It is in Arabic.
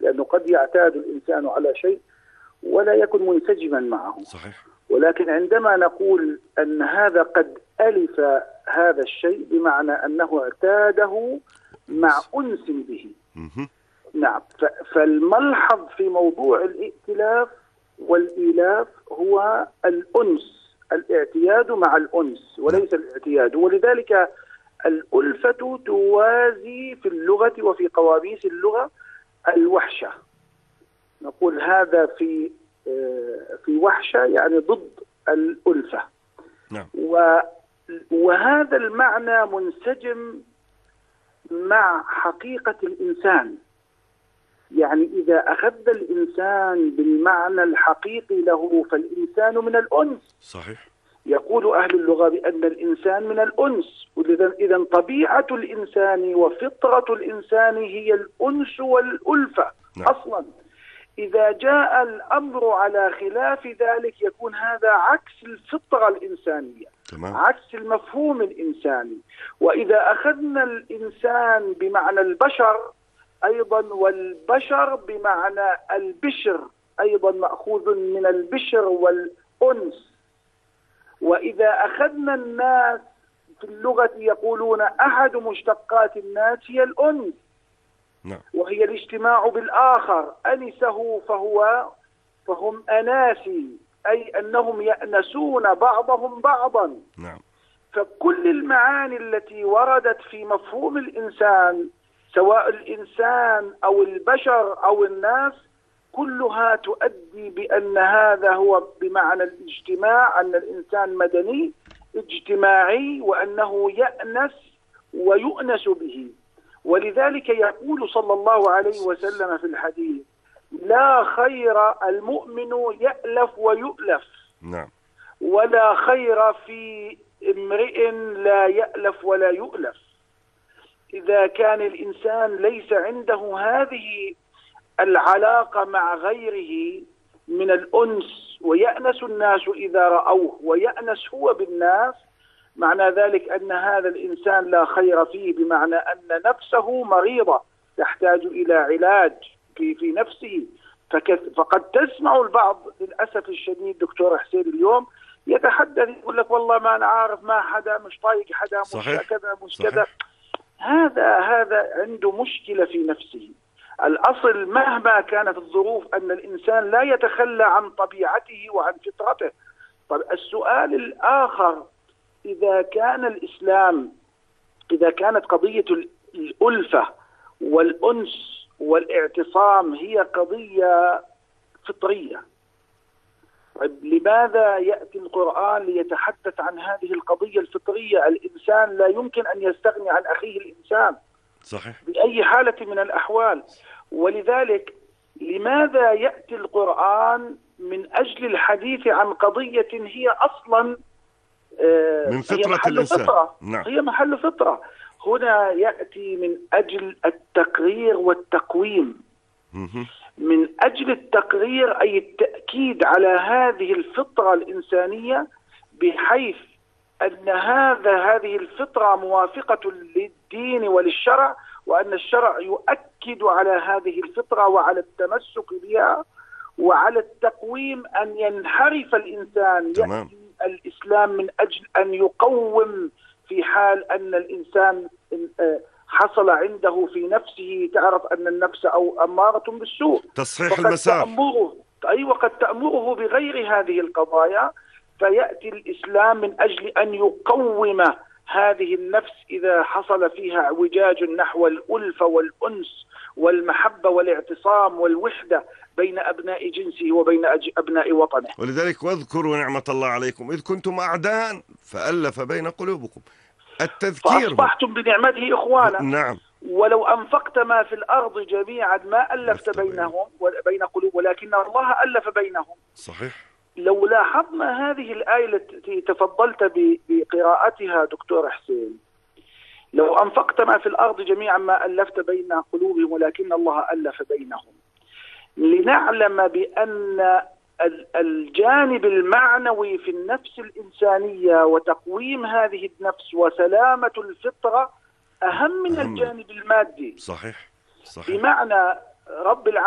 لأنه قد يعتاد الإنسان على شيء ولا يكن منسجما معه. صحيح. ولكن عندما نقول أن هذا قد ألف هذا الشيء بمعنى أنه اعتاده مع أنس به. نعم. فالملحظ في موضوع الائتلاف والإيلاف هو الأنس، الاعتياد مع الأنس وليس الاعتياد. ولذلك الألفة توازي في اللغة وفي قواميس اللغة الوحشة. نقول هذا في وحشة يعني ضد الألفة. نعم. وهذا المعنى منسجم مع حقيقة الإنسان. يعني إذا أخذ الإنسان بالمعنى الحقيقي له فالإنسان من الأنس. صحيح. يقول أهل اللغة بأن الإنسان من الأنس. إذن طبيعة الإنسان وفطرة الإنسان هي الأنس والألفة. نعم. أصلا إذا جاء الأمر على خلاف ذلك يكون هذا عكس الفطرة الإنسانية. تمام. عكس المفهوم الإنساني. وإذا أخذنا الإنسان بمعنى البشر أيضا والبشر بمعنى البشر أيضا مأخوذ من البشر والأنس. وإذا أخذنا الناس في اللغة يقولون أحد مشتقات الناس هي الأنس. نعم. وهي الاجتماع بالآخر. أنسه فهم أناسي، أي أنهم يأنسون بعضهم بعضا. نعم. فكل المعاني التي وردت في مفهوم الإنسان سواء الإنسان أو البشر أو الناس كلها تؤدي بأن هذا هو بمعنى الاجتماع، أن الإنسان مدني اجتماعي وأنه يأنس ويؤنس به. ولذلك يقول صلى الله عليه وسلم في الحديث: لا خير المؤمن يألف ويؤلف. نعم. ولا خير في امرئ لا يألف ولا يؤلف. إذا كان الإنسان ليس عنده هذه العلاقة مع غيره من الأنس ويأنس الناس إذا رأوه ويأنس هو بالناس، معنى ذلك أن هذا الإنسان لا خير فيه، بمعنى أن نفسه مريضة تحتاج إلى علاج في نفسه. فقد تسمع البعض للأسف الشديد دكتور حسين اليوم يتحدث يقول لك والله ما أنا عارف، ما حدا مش طايق حدا، مش كذا مش كذا. هذا عنده مشكلة في نفسه. الأصل مهما كانت الظروف أن الإنسان لا يتخلى عن طبيعته وعن فطرته. طب السؤال الآخر: إذا كان الإسلام، إذا كانت قضية الألفة والأنس والاعتصام هي قضية فطرية، طيب لماذا يأتي القرآن ليتحدث عن هذه القضية الفطرية؟ الإنسان لا يمكن أن يستغني عن أخيه الإنسان. صحيح. بأي حالة من الأحوال. ولذلك لماذا يأتي القرآن من أجل الحديث عن قضية هي أصلا من فطرة الإنسان؟ نعم. هي محل فطرة. هنا يأتي من أجل التقرير والتقويم. من أجل التقرير أي التأكيد على هذه الفطرة الإنسانية، بحيث أن هذه الفطرة موافقة للدين وللشرع، وأن الشرع يؤكد على هذه الفطرة وعلى التمسك بها وعلى التقويم أن ينحرف الإنسان. تمام. يأتي الإسلام من أجل أن يقوم في حال أن الإنسان حصل عنده في نفسه، تعرف أن النفس أو أمارة بالسوء، تصحيح المسار. وقد تأمره بغير هذه القضايا. فيأتي الإسلام من أجل أن يقوم هذه النفس إذا حصل فيها اعوجاج نحو الألفة والأنس والمحبة والاعتصام والوحدة بين أبناء جنسه وبين أبناء وطنه. ولذلك واذكروا نعمة الله عليكم إذ كنتم أعداء فألف بين قلوبكم. التذكير فأصبحتم بنعمته إخوانا. نعم. ولو أنفقت ما في الأرض جميعا ما ألفت بينهم بين قلوب ولكن الله ألف بينهم. صحيح. لو لاحظنا هذه الآية التي تفضلت بقراءتها دكتور حسين: لو أنفقت ما في الأرض جميعا ما ألفت بين قلوبهم ولكن الله ألف بينهم، لنعلم بأن الجانب المعنوي في النفس الإنسانية وتقويم هذه النفس وسلامة الفطرة أهم من الجانب المادي. صحيح. بمعنى رب العالمين